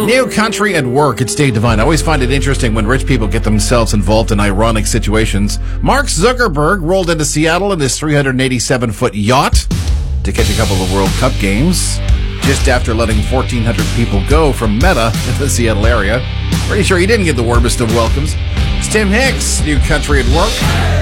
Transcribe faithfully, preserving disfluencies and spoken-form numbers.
New country at work. It's Dave Devine. I always find it interesting when rich people get themselves involved in ironic situations. Mark Zuckerberg rolled into Seattle in his three hundred eighty-seven foot yacht to catch a couple of World Cup games just after letting fourteen hundred people go from Meta in the Seattle area. Pretty sure he didn't get the warmest of welcomes. It's Tim Hicks, New country at work.